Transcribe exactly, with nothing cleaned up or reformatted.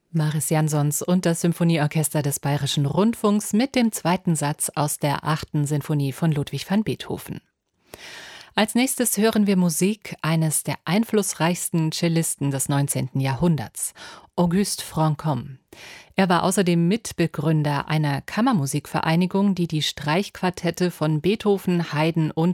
Maris Jansons und das Symphonieorchester des Bayerischen Rundfunks mit dem zweiten Satz aus der achten Sinfonie von Ludwig van Beethoven. Als nächstes hören wir Musik eines der einflussreichsten Cellisten des neunzehnten Jahrhunderts, Auguste Franchomme. Er war außerdem Mitbegründer einer Kammermusikvereinigung, die die Streichquartette von Beethoven, Haydn und